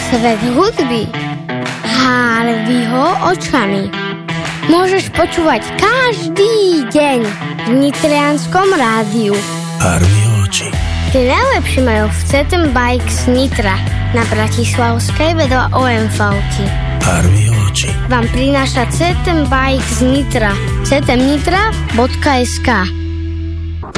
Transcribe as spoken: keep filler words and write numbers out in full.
Svet hudby Harveyho očami môžeš počúvať každý deň v Nitrianskom rádiu. Harveyho oči. Tie najlepšie majú v cé té em Bikes Nitra na Bratislavskej vedľa ó em vé-ky. Harveyho oči Vám prináša cé té em Bikes Nitra. cé té em nitra bodka es ká